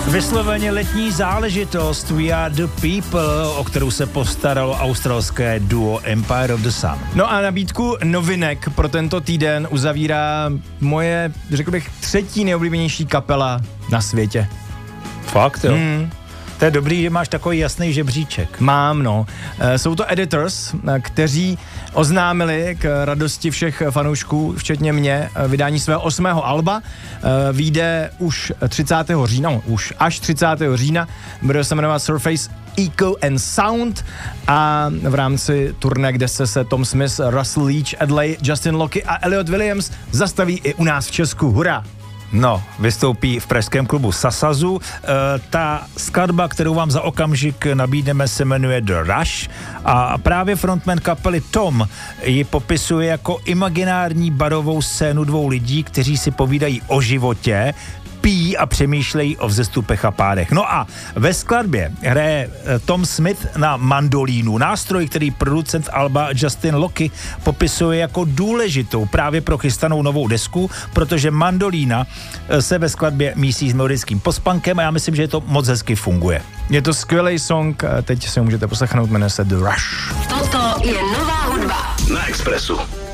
Vysloveně letní záležitost We Are The People, o kterou se postaralo australské duo Empire of the Sun. No a nabídku novinek pro tento týden uzavírá moje, řekl bych, třetí nejoblíbenější kapela na světě. Fakt, jo? To je dobrý, že máš takový jasný žebříček. Mám, no. Jsou to Editors, kteří oznámili k radosti všech fanoušků, včetně mě, vydání svého 8. alba. Vyjde už 30. října, až 30. října. Bude se jmenovat Surface Echo and Sound a v rámci turné, kde se Tom Smith, Russell Leach, Adlai, Justin Locke a Elliot Williams zastaví i u nás v Česku. Hurá! No, vystoupí v pražském klubu Sasazu. Ta skladba, kterou vám za okamžik nabídneme, se jmenuje The Rush a právě frontman kapely Tom ji popisuje jako imaginární barovou scénu dvou lidí, kteří si povídají o životě, pijí a přemýšlejí o vzestupech a pádech. No a ve skladbě hraje Tom Smith na mandolínu, nástroj, který producent alba Justin Locke popisuje jako důležitou právě pro chystanou novou desku, protože mandolína se ve skladbě mísí s melodickým postpunkem a já myslím, že to moc hezky funguje. Je to skvělý song, teď si ho můžete poslechnout, jmenuje se The Rush. Toto je nová hudba na Expressu.